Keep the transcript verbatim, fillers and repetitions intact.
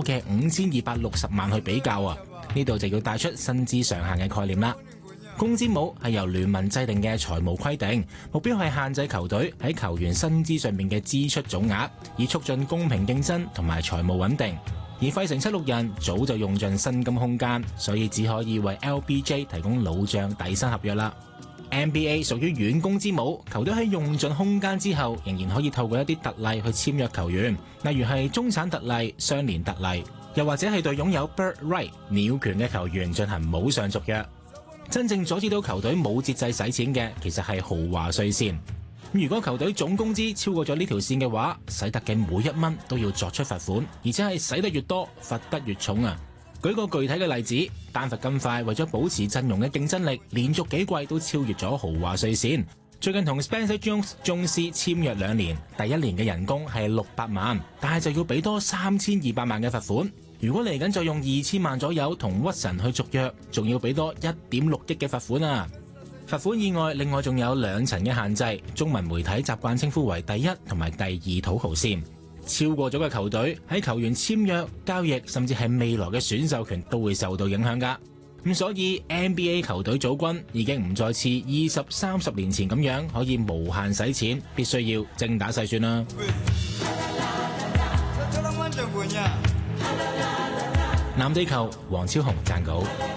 嘅五千二百六十萬去比較啊。呢度就要帶出薪資上限嘅概念啦。工資帽係由聯盟制定嘅財務規定，目標係限制球隊喺球員薪資上面嘅支出總額，以促進公平競爭同埋財務穩定。而費城七六人早就用盡薪金空間，所以只可以為 L B J 提供老將底薪合約啦。N B A 屬於軟工資帽，球隊喺用盡空間之後，仍然可以透過一啲特例去簽約球員，例如係中產特例、雙年特例，又或者係對擁有 bird right 鳥權嘅球員進行冇上續約。真正阻止到球隊冇節制使錢嘅，其實係豪華稅線。如果球隊總工資超過咗呢條線嘅話，使得嘅每一蚊都要作出罰款，而且係使得越多，罰得越重啊！舉個具體嘅例子，丹佛金塊為咗保持陣容嘅競爭力，連續幾季都超越咗豪華稅線。最近同 Spencer Jones 宗師簽約兩年，第一年嘅人工係六百萬，但係就要俾多三千二百萬嘅罰款。如果嚟緊再用二千萬左右同屈臣去續約，仲要俾多一點六億嘅罰款啊！罰款以外，另外仲有兩層嘅限制，中文媒體習慣稱呼為第一同埋第二土豪線。超過咗嘅球隊喺球員簽約、交易，甚至係未來嘅選秀權都會受到影響㗎。咁所以 N B A 球隊組軍已經唔再似二十三十年前咁樣可以無限使錢，必須要精打細算啦。南地球黃超雄撰稿。